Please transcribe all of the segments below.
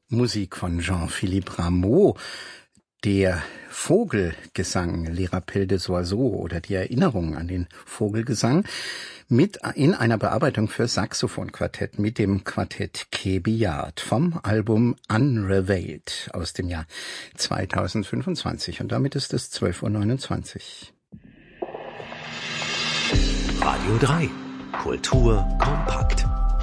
Musik von Jean-Philippe Rameau. Der Vogelgesang, Les Rappels des Oiseaux oder die Erinnerung an den Vogelgesang mit in einer Bearbeitung für Saxophonquartett mit dem Quartett Quai Billard vom Album Unreveiled aus dem Jahr 2025. Und damit ist es 12:29 Uhr. Radio 3, Kultur kompakt.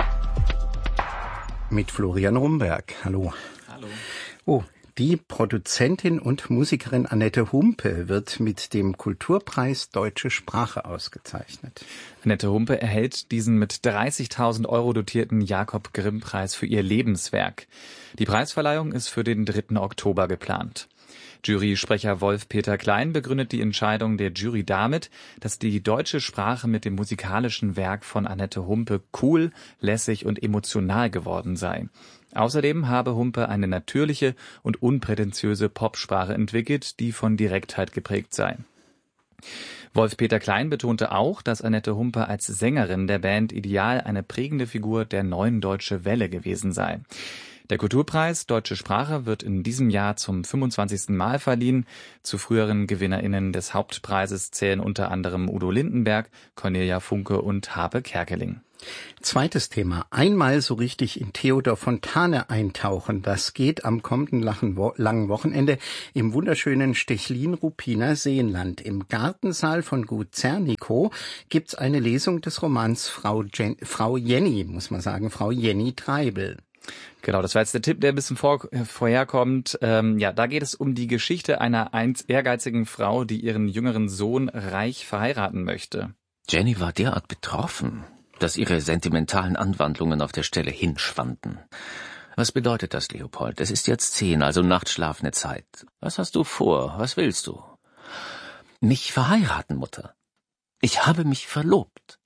Mit Florian Rumberg. Hallo. Hallo. Oh, die Produzentin und Musikerin Annette Humpe wird mit dem Kulturpreis Deutsche Sprache ausgezeichnet. Annette Humpe erhält diesen mit 30.000 € dotierten Jakob-Grimm-Preis für ihr Lebenswerk. Die Preisverleihung ist für den 3. Oktober geplant. Jurysprecher Wolf-Peter Klein begründet die Entscheidung der Jury damit, dass die deutsche Sprache mit dem musikalischen Werk von Annette Humpe cool, lässig und emotional geworden sei. Außerdem habe Humpe eine natürliche und unprätentiöse Popsprache entwickelt, die von Direktheit geprägt sei. Wolf-Peter Klein betonte auch, dass Annette Humpe als Sängerin der Band Ideal eine prägende Figur der neuen Deutsche Welle gewesen sei. Der Kulturpreis Deutsche Sprache wird in diesem Jahr zum 25. Mal verliehen. Zu früheren GewinnerInnen des Hauptpreises zählen unter anderem Udo Lindenberg, Cornelia Funke und Harpe Kerkeling. Zweites Thema. Einmal so richtig in Theodor Fontane eintauchen. Das geht am kommenden langen Wochenende im wunderschönen Stechlin-Ruppiner Seenland. Im Gartensaal von Gut Zernikow gibt's eine Lesung des Romans Frau Jenny Treibel. Genau, das war jetzt der Tipp, der ein bisschen vorherkommt. Da geht es um die Geschichte einer ehrgeizigen Frau, die ihren jüngeren Sohn reich verheiraten möchte. Jenny war derart betroffen, dass ihre sentimentalen Anwandlungen auf der Stelle hinschwanden. Was bedeutet das, Leopold? Es ist jetzt 10, also nachtschlafende Zeit. Was hast du vor? Was willst du? Mich verheiraten, Mutter. Ich habe mich verlobt.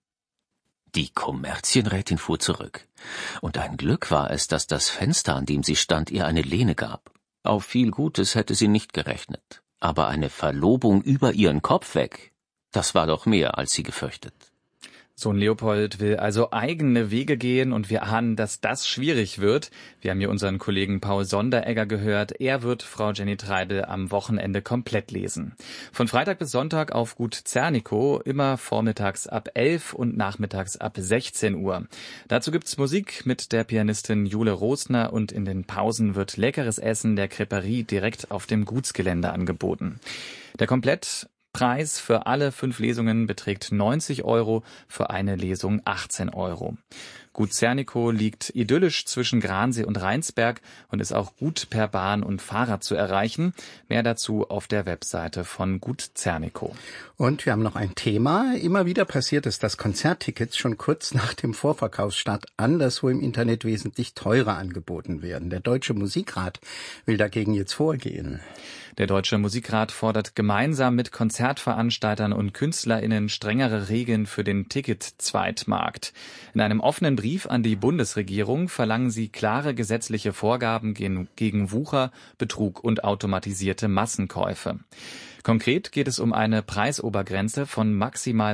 Die Kommerzienrätin fuhr zurück. Und ein Glück war es, dass das Fenster, an dem sie stand, ihr eine Lehne gab. Auf viel Gutes hätte sie nicht gerechnet. Aber eine Verlobung über ihren Kopf weg, das war doch mehr, als sie gefürchtet. Sohn Leopold will also eigene Wege gehen und wir ahnen, dass das schwierig wird. Wir haben hier unseren Kollegen Paul Sonderegger gehört. Er wird Frau Jenny Treibel am Wochenende komplett lesen. Von Freitag bis Sonntag auf Gut Zernikow, immer vormittags ab 11 und nachmittags ab 16 Uhr. Dazu gibt's Musik mit der Pianistin Jule Rosner und in den Pausen wird leckeres Essen der Creperie direkt auf dem Gutsgelände angeboten. Der Komplettpreis für alle 5 Lesungen beträgt 90 €, für eine Lesung 18 €. Gut Zernikow liegt idyllisch zwischen Gransee und Rheinsberg und ist auch gut per Bahn und Fahrrad zu erreichen. Mehr dazu auf der Webseite von Gut Zernikow. Und wir haben noch ein Thema. Immer wieder passiert es, dass Konzerttickets schon kurz nach dem Vorverkaufsstart anderswo im Internet wesentlich teurer angeboten werden. Der Deutsche Musikrat will dagegen jetzt vorgehen. Der Deutsche Musikrat fordert gemeinsam mit Konzertveranstaltern und KünstlerInnen strengere Regeln für den Ticket-Zweitmarkt. In einem offenen Brief an die Bundesregierung verlangen sie klare gesetzliche Vorgaben gegen Wucher, Betrug und automatisierte Massenkäufe. Konkret geht es um eine Preisobergrenze von maximal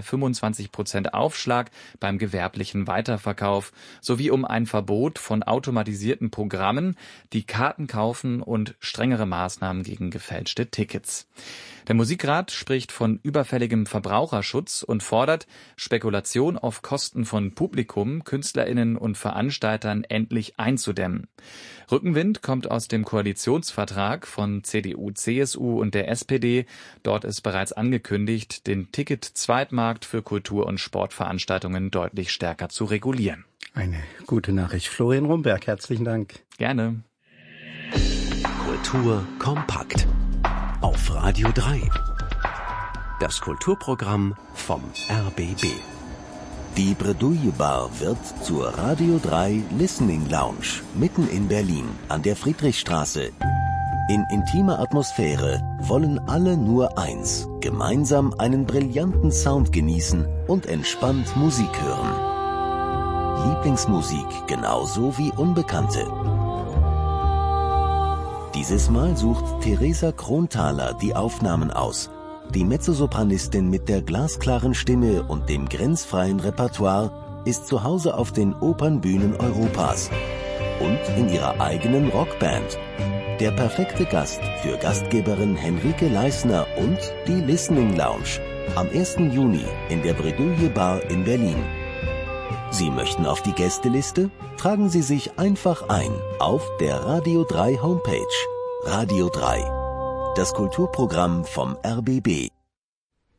25% Aufschlag beim gewerblichen Weiterverkauf sowie um ein Verbot von automatisierten Programmen, die Karten kaufen und strengere Maßnahmen gegen gefälschte Tickets. Der Musikrat spricht von überfälligem Verbraucherschutz und fordert, Spekulation auf Kosten von Publikum, KünstlerInnen und Veranstaltern endlich einzudämmen. Rückenwind kommt aus dem Koalitionsvertrag von CDU, CSU und der SPD. Dort ist bereits angekündigt, den Ticket-Zweitmarkt für Kultur- und Sportveranstaltungen deutlich stärker zu regulieren. Eine gute Nachricht. Florian Rumberg, herzlichen Dank. Gerne. Kultur kompakt. Auf Radio 3. Das Kulturprogramm vom RBB. Die Bredouille Bar wird zur Radio 3 Listening Lounge mitten in Berlin an der Friedrichstraße. In intimer Atmosphäre wollen alle nur eins: gemeinsam einen brillanten Sound genießen und entspannt Musik hören. Lieblingsmusik genauso wie Unbekannte. Dieses Mal sucht Theresa Kronthaler die Aufnahmen aus. Die Mezzosopranistin mit der glasklaren Stimme und dem grenzfreien Repertoire ist zu Hause auf den Opernbühnen Europas. und in ihrer eigenen Rockband. Der perfekte Gast für Gastgeberin Henrike Leisner und die Listening Lounge am 1. Juni in der Bredouille Bar in Berlin. Sie möchten auf die Gästeliste? Tragen Sie sich einfach ein auf der Radio 3 Homepage. Radio 3, das Kulturprogramm vom RBB.